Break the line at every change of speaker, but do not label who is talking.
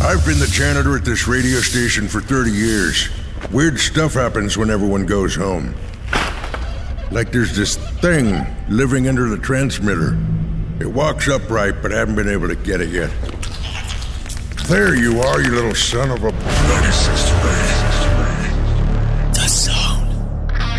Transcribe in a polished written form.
I've been the janitor at this radio station for 30 years. Weird stuff happens when everyone goes home. Like there's this thing living under the transmitter. It walks upright, but I haven't been able to get it yet. There you are, you little son of a...
96 to 8.